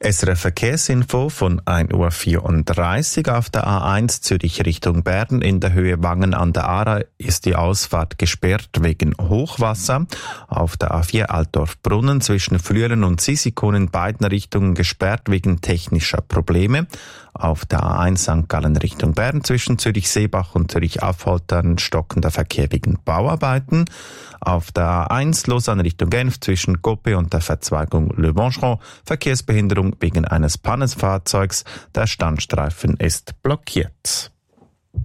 SRF Verkehrsinfo von 1:34 Uhr auf der A1 Zürich Richtung Bern in der Höhe Wangen an der Aare ist die Ausfahrt gesperrt wegen Hochwasser. Auf der A4 Altdorf-Brunnen zwischen Flüelen und Sisikon in beiden Richtungen gesperrt wegen technischer Probleme. Auf der A1 St. Gallen Richtung Bern zwischen Zürich-Seebach und Zürich-Affoltern stockender Verkehr wegen Bauarbeiten. Auf der A1 Lausanne Richtung Genf zwischen Coppe und der Verzweigung Le Boncheron Verkehrsbehinderung wegen eines Pannenfahrzeugs. Der Standstreifen ist blockiert.